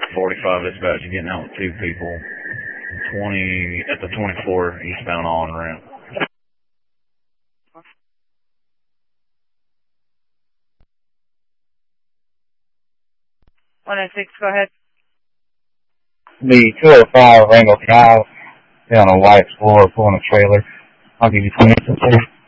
45 dispatch, you're getting out with 2 people. 20 at the 24 eastbound on ramp. 106, go ahead. The 205 Wrangle Drive down on White Explorer pulling a trailer. I'll give you 2 minutes.